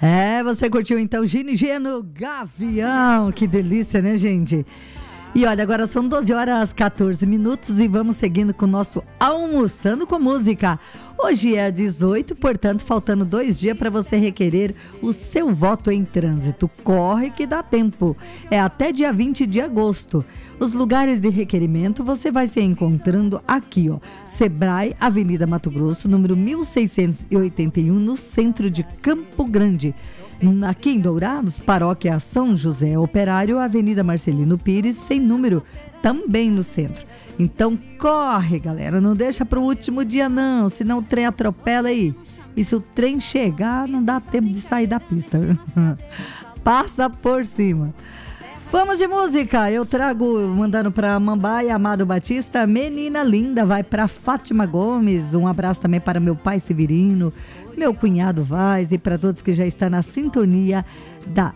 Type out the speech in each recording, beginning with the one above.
Você curtiu então Gini Geno Gavião, que delícia, né, gente? E olha, agora são 12h14 e vamos seguindo com o nosso Almoçando com Música. Hoje é 18, portanto, faltando 2 dias para você requerer o seu voto em trânsito. Corre que dá tempo. É até dia 20 de agosto. Os lugares de requerimento você vai se encontrando aqui, ó. Sebrae, Avenida Mato Grosso, número 1681, no centro de Campo Grande. Aqui em Dourados, Paróquia São José Operário, Avenida Marcelino Pires, sem número, também no centro. Então corre, galera, não deixa para o último dia não, senão o trem atropela aí. E se o trem chegar, não dá tempo de sair da pista. Passa por cima. Vamos de música, eu trago, mandando para Mambaia, Amado Batista, Menina Linda, vai para Fátima Gomes, um abraço também para meu pai Severino, meu cunhado Vaz e para todos que já estão na sintonia da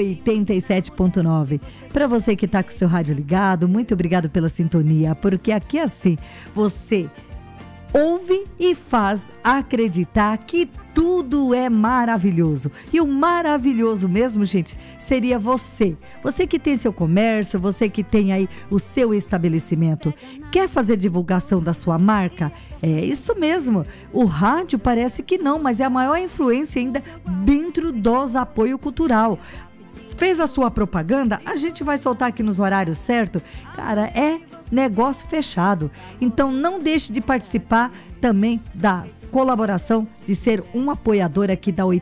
87.9. Para você que está com o seu rádio ligado, muito obrigado pela sintonia, porque aqui assim, você ouve e faz acreditar que tudo é maravilhoso. E o maravilhoso mesmo, gente, seria você. Você que tem seu comércio, você que tem aí o seu estabelecimento. Quer fazer divulgação da sua marca? É isso mesmo. O rádio parece que não, mas é a maior influência ainda dentro dos apoio cultural. Fez a sua propaganda? A gente vai soltar aqui nos horários certos. Cara, é negócio fechado. Então não deixe de participar também da colaboração, de ser um apoiador aqui da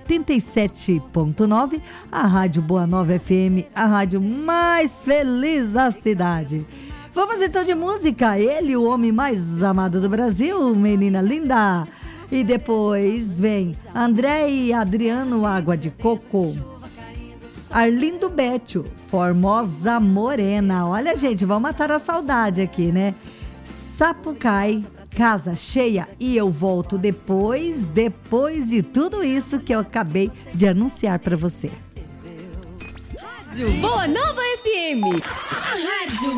87.9, a Rádio Boa Nova FM, a rádio mais feliz da cidade. Vamos então de música. Ele, o homem mais amado do Brasil, Menina Linda. E depois vem André e Adriano, Água de Coco. Arlindo Bétio, Formosa Morena. Olha, gente, vamos matar a saudade aqui, né? Sapucai, Casa Cheia, e eu volto depois de tudo isso que eu acabei de anunciar para você. Rádio Boa Nova FM, a rádio